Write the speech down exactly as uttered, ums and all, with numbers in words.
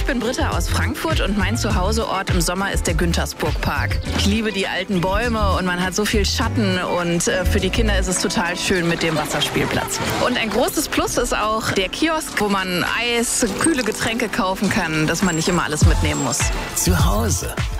bin Britta aus Frankfurt und mein Zuhauseort im Sommer ist der Güntersburg-Park. Ich liebe die alten Bäume und man hat so viel Schatten und äh, für die Kinder ist es total schön mit dem Wasserspielplatz. Und ein großes Plus ist auch der Kiosk, wo man Eis, kühle Getränke kaufen kann, dass man nicht immer alles mitnehmen muss. Zu Hause